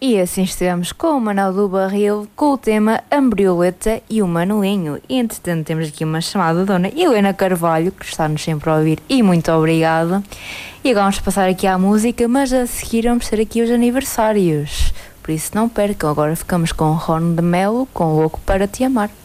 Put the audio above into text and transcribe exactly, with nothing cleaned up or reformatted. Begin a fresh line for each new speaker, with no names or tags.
E assim estivemos com o Manuel do Barril com o tema Ambrioleta e o Manulinho. E entretanto temos aqui uma chamada da Dona Helena Carvalho, que está-nos sempre a ouvir, e muito obrigada. E agora vamos passar aqui à música, mas a seguir vamos ter aqui os aniversários. Por isso não percam, agora ficamos com o Ron de Melo, com Louco para Te Amar.